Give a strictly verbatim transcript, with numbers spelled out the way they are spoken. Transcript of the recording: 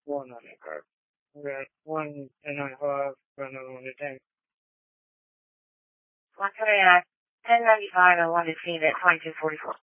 One on the card. We got one ten ninety-five, got another one to ten. One coming at ten ninety-five and one to ten at twenty-two forty-four.